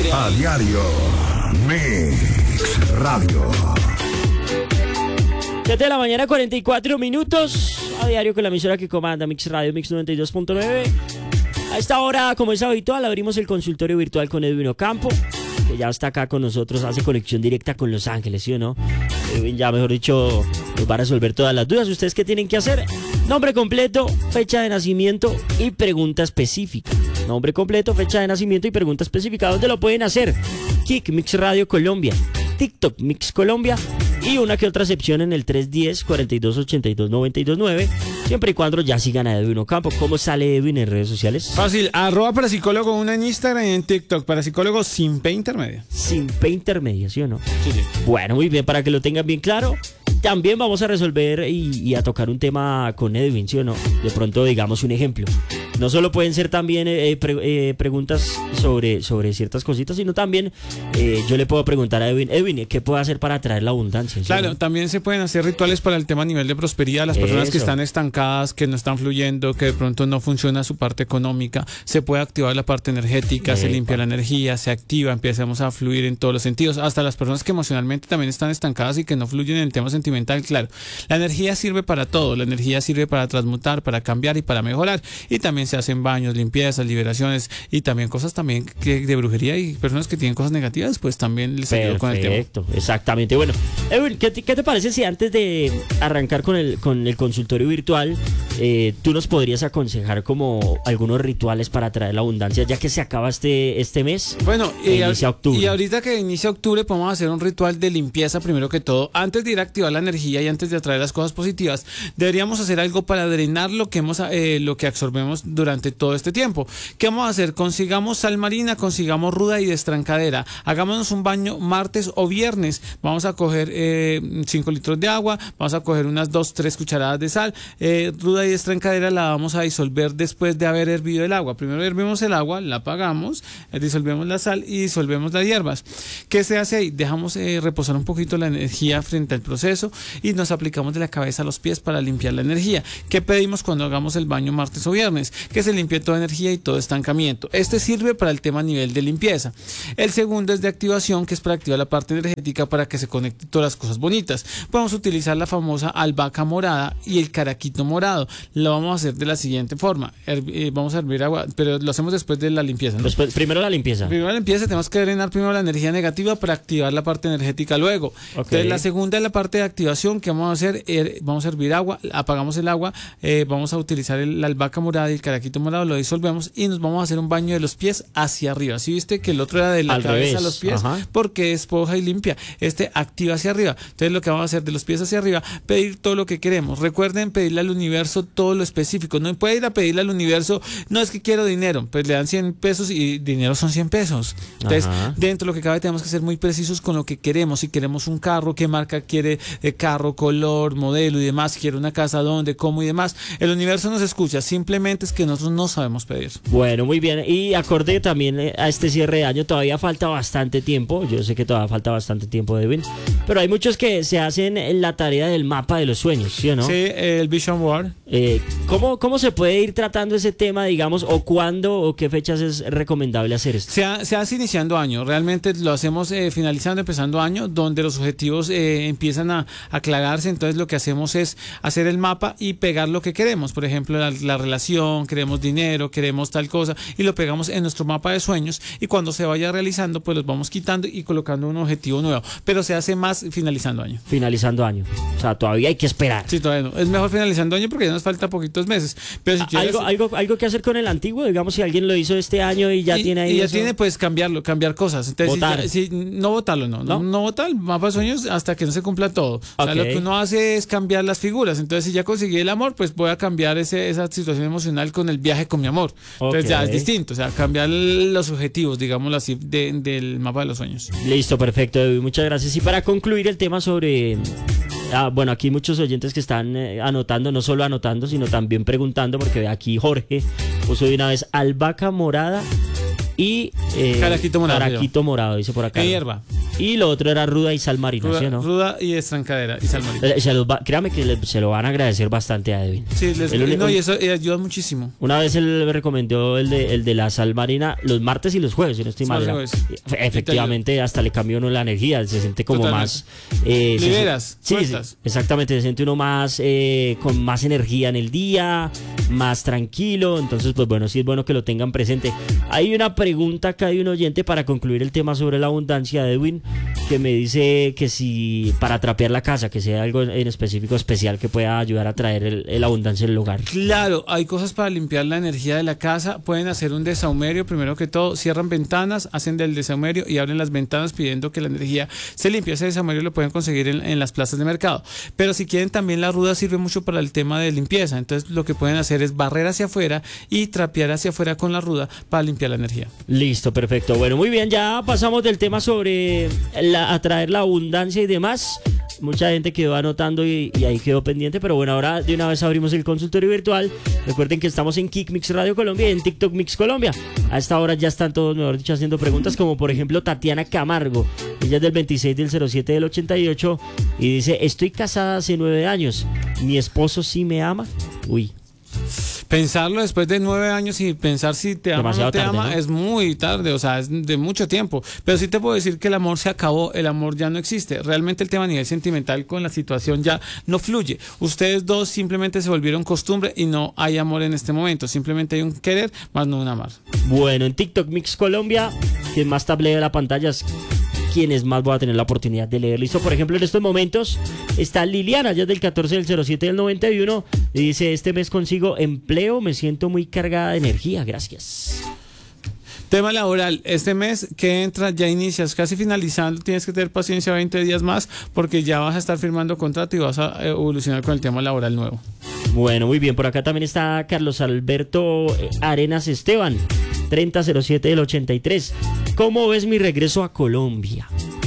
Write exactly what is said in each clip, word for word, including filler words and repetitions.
diario. A diario. Mix Radio. siete de la mañana, cuarenta y cuatro minutos. A diario con la emisora que comanda Mix Radio, Mix noventa y dos punto nueve. A esta hora, como es habitual, abrimos el consultorio virtual con Edwin Ocampo, que ya está acá con nosotros, hace conexión directa con Los Ángeles, ¿sí o no? Edwin ya, mejor dicho, nos va a resolver todas las dudas. ¿Ustedes qué tienen que hacer? Nombre completo, fecha de nacimiento y pregunta específica. Nombre completo, fecha de nacimiento y pregunta específica. ¿Dónde lo pueden hacer? Kik, Mix Radio Colombia, TikTok, Mix Colombia, y una que otra excepción en el tres uno cero, cuatro dos ocho dos, nueve dos nueve, siempre y cuando ya sigan a Edwin Ocampo. ¿Cómo sale Edwin en redes sociales? Fácil, arroba parapsicólogo uno en Instagram y en TikTok, parapsicólogo sin P intermedia. Sin P intermedia, ¿sí o no? Sí, sí. Bueno, muy bien, para que lo tengan bien claro. También vamos a resolver y, y a tocar un tema con Edwin, ¿sí o no? De pronto, digamos un ejemplo. No solo pueden ser también eh, pre, eh, preguntas sobre, sobre ciertas cositas, sino también eh, yo le puedo preguntar a Edwin, Edwin, ¿qué puedo hacer para atraer la abundancia? ¿Sí? Claro, también se pueden hacer rituales para el tema a nivel de prosperidad. Las personas Eso. que están estancadas, que no están fluyendo, que de pronto no funciona su parte económica, se puede activar la parte energética, Epa. se limpia la energía, se activa, empezamos a fluir en todos los sentidos. Hasta las personas que emocionalmente también están estancadas y que no fluyen en el tema sentimental, claro. La energía sirve para todo, la energía sirve para transmutar, para cambiar y para mejorar. Y también se hacen baños, limpiezas, liberaciones y también cosas también que de brujería, y personas que tienen cosas negativas, pues también les ayuda con el tema. Perfecto, exactamente. Bueno, Edwin, ¿qué te, qué te parece si antes de arrancar con el, con el consultorio virtual, eh, tú nos podrías aconsejar como algunos rituales para atraer la abundancia, ya que se acaba este, este mes? Bueno, e y, inicia octubre. y ahorita que inicia octubre podemos hacer un ritual de limpieza primero que todo. Antes de ir a activar la energía y antes de atraer las cosas positivas, deberíamos hacer algo para drenar lo que hemos eh, lo que absorbemos durante todo este tiempo. ¿Qué vamos a hacer? Consigamos sal marina, consigamos ruda y destrancadera. Hagámonos un baño martes o viernes. Vamos a coger cinco litros de agua, vamos a coger unas dos tres cucharadas de sal. Eh, ruda y destrancadera la vamos a disolver después de haber hervido el agua. Primero hervimos el agua, la apagamos, eh, disolvemos la sal y disolvemos las hierbas. ¿Qué se hace ahí? Dejamos eh, reposar un poquito la energía frente al proceso y nos aplicamos de la cabeza a los pies para limpiar la energía. ¿Qué pedimos cuando hagamos el baño martes o viernes? Que se limpie toda energía y todo estancamiento. Este sirve para el tema a nivel de limpieza. El segundo es de activación, que es para activar la parte energética para que se conecten todas las cosas bonitas. Podemos utilizar la famosa albahaca morada y el caraquito morado. Lo vamos a hacer de la siguiente forma. Herv- eh, vamos a hervir agua, pero lo hacemos después de la limpieza, ¿no? Después, primero la limpieza. Primero la limpieza, tenemos que drenar primero la energía negativa para activar la parte energética luego. Ok. Entonces la segunda es la parte de activación. Que vamos a hacer? Eh, vamos a hervir agua, apagamos el agua, eh, vamos a utilizar el, la albahaca morada y el caraquito morado, lo disolvemos y nos vamos a hacer un baño de los pies hacia arriba. ¿Sí viste que el otro era de la Al cabeza revés. a los pies? Ajá. Porque esponja y limpia. Este activa hacia arriba. Entonces lo que vamos a hacer de los pies hacia arriba, pedir todo lo que queremos. Recuerden pedirle al universo todo lo específico. No puede ir a pedirle al universo, no es que quiero dinero, pues le dan cien pesos y dinero son cien pesos. Entonces, Ajá. dentro de lo que cabe tenemos que ser muy precisos con lo que queremos. Si queremos un carro, qué marca quiere el carro, color, modelo y demás. Si quiere una casa, dónde, cómo y demás. El universo nos escucha, simplemente es que nosotros no sabemos pedir. Bueno, muy bien. Y acorde también eh, a este cierre de año, todavía falta bastante tiempo. Yo sé que todavía falta bastante tiempo, Edwin. Pero hay muchos que se hacen en la tarea del mapa de los sueños, ¿sí o no? Sí, el Vision Board. Eh, ¿cómo, ¿Cómo se puede ir tratando ese tema, digamos, o cuándo o qué fechas es recomendable hacer esto? Se, ha, se hace iniciando año, realmente lo hacemos eh, finalizando, empezando año, donde los objetivos eh, empiezan a aclararse. Entonces lo que hacemos es hacer el mapa y pegar lo que queremos. Por ejemplo, la, la relación, queremos dinero, queremos tal cosa, y lo pegamos en nuestro mapa de sueños, y cuando se vaya realizando, pues los vamos quitando y colocando un objetivo nuevo. Pero se hace más finalizando año. Finalizando año. O sea, todavía hay que esperar. Sí, todavía no. Es mejor finalizando año porque ya nos falta poquitos meses. Pero si quieres, ¿Algo, algo, algo que hacer con el antiguo, digamos, si alguien lo hizo este año y ya y, tiene ahí. y ya eso. tiene, pues cambiarlo, cambiar cosas. Entonces, si Votar. ya- si, no votarlo, no. ¿No? No, no votar el mapa de sueños hasta que no se cumpla todo. O sea, Ok. lo que uno hace es cambiar las figuras. Entonces, si ya conseguí el amor, pues voy a cambiar ese, esa situación emocional con el viaje con mi amor. Entonces, Ok. ya es distinto. O sea, cambiar los objetivos, digámoslo así, de- del mapa de los sueños. Listo, perfecto, Edwin, muchas gracias. Y para concluir el tema sobre... Ah, bueno, aquí muchos oyentes que están eh, anotando, no solo anotando, sino también preguntando, porque ve aquí Jorge puso de una vez albahaca morada y... Eh, Caraquito morado, Caraquito morado, dice por acá. ¿Qué hierba? Y lo otro era ruda y sal marina, Ruda, ¿sí o no? ruda y estrancadera y sal marina. Eh, se los va- créame que le- se lo van a agradecer bastante a Edwin. Sí, les, El uni- no, y eso eh, ayuda muchísimo. Una vez él me recomendó el de, el de la sal marina los martes y los jueves, si no estoy Sí, mal. los era. jueves. Efe- Efectivamente, hasta le cambió uno la energía, se siente como Totalmente. más... eh, se- Liberas, sí, sí, sueltas. exactamente, se siente uno más eh, con más energía en el día, más tranquilo. Entonces, pues bueno, sí es bueno que lo tengan presente. Hay una pregunta acá de un oyente para concluir el tema sobre la abundancia de Edwin, que me dice que si para trapear la casa, que sea algo en específico especial que pueda ayudar a traer el, el abundancia en el hogar. Claro, hay cosas para limpiar la energía de la casa. Pueden hacer un desahumerio, primero que todo, cierran ventanas, hacen del desahumerio y abren las ventanas pidiendo que la energía se limpie. Ese desahumerio lo pueden conseguir en, en las plazas de mercado. Pero si quieren, también la ruda sirve mucho para el tema de limpieza. Entonces, lo que pueden hacer es barrer hacia afuera y trapear hacia afuera con la ruda para limpiar la energía. Listo, perfecto. Bueno, muy bien, ya pasamos del tema sobre la, atraer la abundancia y demás. Mucha gente quedó anotando y, y ahí quedó pendiente, pero bueno, ahora de una vez abrimos el consultorio virtual. Recuerden que estamos en Kick Mix Radio Colombia y en TikTok Mix Colombia. A esta hora ya están todos, mejor dicho, haciendo preguntas, como por ejemplo Tatiana Camargo. Ella es del veintiséis del cero siete del ochenta y ocho y dice: estoy casada hace nueve años. ¿Mi esposo sí me ama? Uy. Pensarlo después de nueve años y pensar si te ama o Demasiado no te tarde, ama ¿no? es muy tarde, o sea, es de mucho tiempo. Pero sí te puedo decir que el amor se acabó, el amor ya no existe. Realmente el tema a nivel sentimental con la situación ya no fluye. Ustedes dos simplemente se volvieron costumbre y no hay amor en este momento. Simplemente hay un querer, más no un amar. Bueno, en TikTok Mix Colombia, quien más tablea de la pantalla es quienes más voy a tener la oportunidad de leer. Listo, por ejemplo, en estos momentos está Liliana, ya es del catorce del cero siete del noventa y uno, y dice: este mes consigo empleo, me siento muy cargada de energía, gracias. Tema laboral, este mes que entra, ya inicias casi finalizando, tienes que tener paciencia veinte días más porque ya vas a estar firmando contrato y vas a evolucionar con el tema laboral nuevo. Bueno, muy bien, por acá también está Carlos Alberto Arenas Esteban, treinta cero siete del ochenta y tres. ¿Cómo ves mi regreso a Colombia?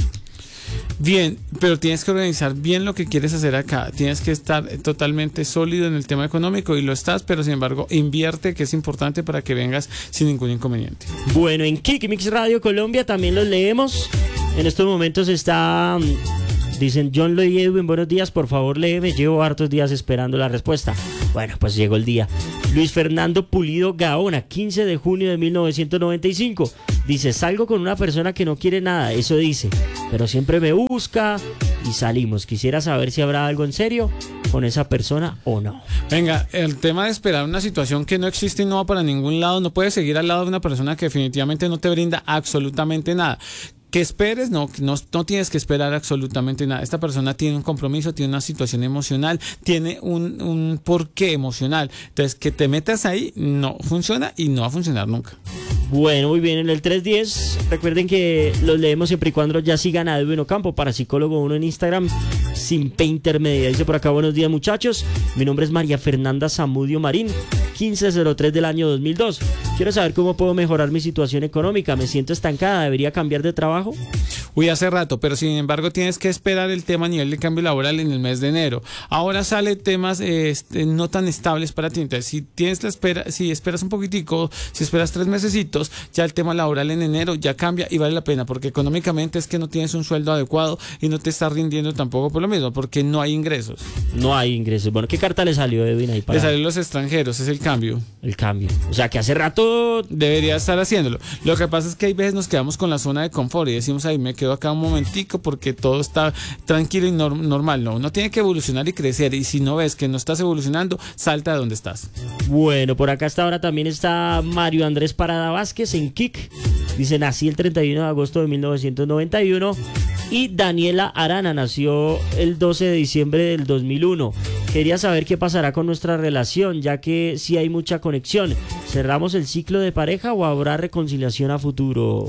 Bien, pero tienes que organizar bien lo que quieres hacer acá. Tienes que estar totalmente sólido en el tema económico y lo estás, pero sin embargo invierte, que es importante para que vengas sin ningún inconveniente. Bueno, en Kick Mix Radio Colombia también los leemos. En estos momentos está... Dicen: John Lloyd Edwin, buenos días, por favor léeme, llevo hartos días esperando la respuesta. Bueno, pues llegó el día. Luis Fernando Pulido Gaona, quince de junio de mil novecientos noventa y cinco. Dice: salgo con una persona que no quiere nada, eso dice, pero siempre me busca y salimos. Quisiera saber si habrá algo en serio con esa persona o no. Venga, el tema de esperar una situación que no existe y no va para ningún lado, no puedes seguir al lado de una persona que definitivamente no te brinda absolutamente nada. Que esperes, no, no, no tienes que esperar absolutamente nada. Esta persona tiene un compromiso, tiene una situación emocional, tiene un, un porqué emocional. Entonces, que te metas ahí no funciona y no va a funcionar nunca. Bueno, muy bien, en el tres diez, recuerden que los leemos siempre y cuando ya sigan a Edwin Ocampo, para psicólogo uno en Instagram, sin P intermedia. Dice por acá: buenos días muchachos, mi nombre es María Fernanda Zamudio Marín, quince cero tres del año dos mil dos. Quiero saber cómo puedo mejorar mi situación económica, me siento estancada, ¿debería cambiar de trabajo? Uy, hace rato, pero sin embargo tienes que esperar el tema a nivel de cambio laboral en el mes de enero. Ahora sale temas eh, este, no tan estables para ti. Entonces, si tienes la espera, si esperas un poquitico, si esperas tres mesecitos, ya el tema laboral en enero ya cambia y vale la pena, porque económicamente es que no tienes un sueldo adecuado y no te está rindiendo tampoco por lo mismo, porque no hay ingresos. No hay ingresos. Bueno, ¿qué carta le salió, Edwin, ahí para Le salen los extranjeros, es el cambio. el cambio? O sea, que hace rato... Debería estar haciéndolo. Lo que pasa es que hay veces nos quedamos con la zona de confort y decimos: ahí me quedo acá un momentico porque todo está tranquilo y norm- normal. No, uno tiene que evolucionar y crecer, y si no ves que no estás evolucionando, salta de donde estás. Bueno, por acá hasta ahora también está Mario Andrés Parada Vázquez en Kick. Dice: nací el treinta y uno de agosto de mil novecientos noventa y uno. Y Daniela Arana nació el doce de diciembre del dos mil uno. Quería saber qué pasará con nuestra relación, ya que sí hay mucha conexión. ¿Cerramos el ciclo de pareja o habrá reconciliación a futuro?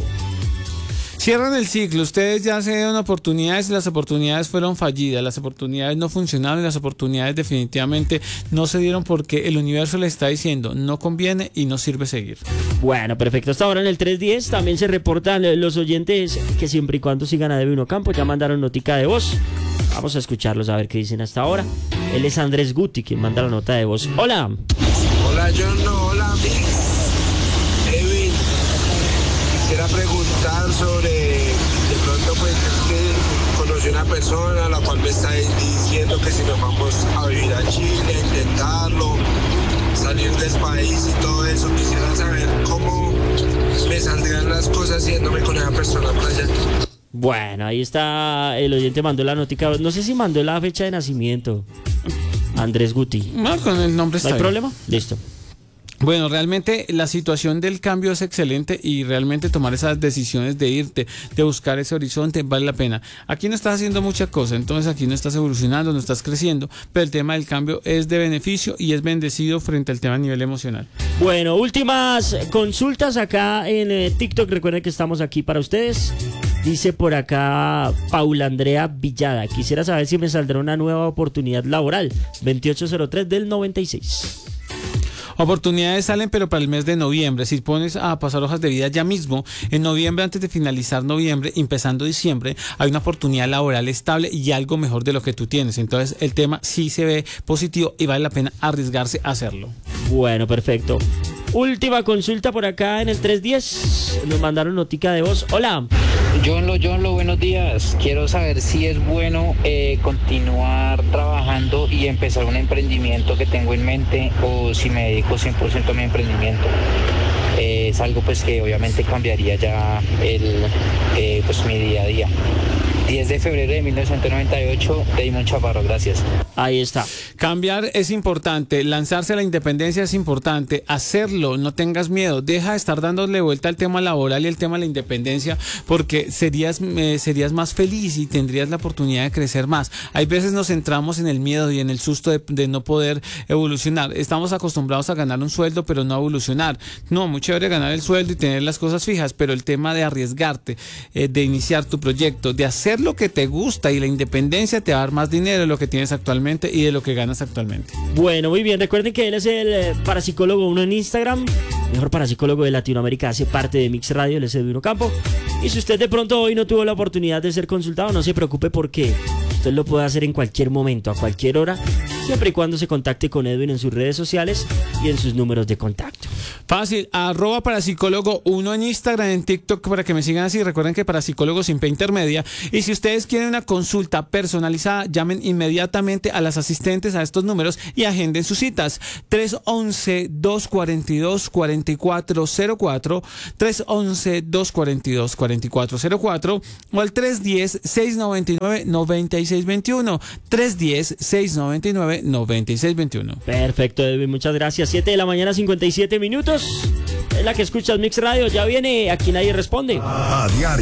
Cierran el ciclo, ustedes ya se dieron oportunidades y las oportunidades fueron fallidas, las oportunidades no funcionaron y las oportunidades definitivamente no se dieron porque el universo les está diciendo: no conviene y no sirve seguir. Bueno, perfecto. Hasta ahora en el tres diez también se reportan los oyentes que siempre y cuando sigan a Edwin Ocampo ya mandaron notica de voz. Vamos a escucharlos a ver qué dicen hasta ahora. Él es Andrés Guti, quien manda la nota de voz. Hola. Hola John, no, hola Mix. Edwin, quisiera preguntar sobre, de pronto pues conocí una persona la cual me está diciendo que si nos vamos a vivir a Chile, a intentarlo, salir del país y todo eso. Quisiera saber cómo me saldrían las cosas yéndome con esa persona para allá. Bueno, ahí está, el oyente mandó la notica, no sé si mandó la fecha de nacimiento. Andrés Guti. No, con el nombre ¿No está hay bien. problema? Listo. Bueno, realmente la situación del cambio es excelente y realmente tomar esas decisiones de irte, de buscar ese horizonte, vale la pena. Aquí no estás haciendo mucha cosa, entonces aquí no estás evolucionando, no estás creciendo, pero el tema del cambio es de beneficio y es bendecido frente al tema a nivel emocional. Bueno, últimas consultas acá en eh, TikTok. Recuerden que estamos aquí para ustedes. Dice por acá Paula Andrea Villada. Quisiera saber si me saldrá una nueva oportunidad laboral. veintiocho cero tres del noventa y seis. Oportunidades salen, pero para el mes de noviembre. Si pones a pasar hojas de vida ya mismo, en noviembre, antes de finalizar noviembre, empezando diciembre, hay una oportunidad laboral estable y algo mejor de lo que tú tienes. Entonces, el tema sí se ve positivo y vale la pena arriesgarse a hacerlo. Bueno, perfecto. Última consulta por acá en el tres diez. Nos mandaron notica de voz. Hola. Johnlo, Johnlo, buenos días. Quiero saber si es bueno eh, continuar trabajando y empezar un emprendimiento que tengo en mente o si me dedico cien por ciento a mi emprendimiento. Eh, es algo pues que obviamente cambiaría ya el, eh, pues, mi día a día. diez de febrero de mil novecientos noventa y ocho, Damon Chaparro, gracias. Ahí está. Cambiar es importante, lanzarse a la independencia es importante, hacerlo, no tengas miedo, deja de estar dándole vuelta al tema laboral y el tema de la independencia porque serías, eh, serías más feliz y tendrías la oportunidad de crecer más. Hay veces nos centramos en el miedo y en el susto de, de no poder evolucionar. Estamos acostumbrados a ganar un sueldo pero no a evolucionar. No, muy chévere ganar el sueldo y tener las cosas fijas, pero el tema de arriesgarte, eh, de iniciar tu proyecto, de hacer lo que te gusta y la independencia te va a dar más dinero de lo que tienes actualmente y de lo que ganas actualmente. Bueno, muy bien. Recuerden que él es el eh, parapsicólogo uno en Instagram, mejor parapsicólogo de Latinoamérica, hace parte de Mix Radio, él es Edwin Ocampo. Y si usted de pronto hoy no tuvo la oportunidad de ser consultado, no se preocupe porque usted lo puede hacer en cualquier momento, a cualquier hora, siempre y cuando se contacte con Edwin en sus redes sociales y en sus números de contacto. Fácil, arroba parapsicólogo uno en Instagram, en TikTok para que me sigan así. Recuerden que parapsicólogo sin P intermedia. Y si ustedes quieren una consulta personalizada, llamen inmediatamente a las asistentes a estos números y agenden sus citas. tres once, dos cuarenta y dos, cuarenta y cuatro cero cuatro, tres once, dos cuarenta y dos, cuarenta y cuatro cero cuatro o al tres diez, seis noventa y nueve, noventa y seis veintiuno. tres diez, seis noventa y nueve, noventa y seis veintiuno. Perfecto, Edwin, muchas gracias. siete de la mañana, cincuenta y siete minutos. Es la que escuchas Mix Radio. Ya viene Aquí Nadie Responde. A diario.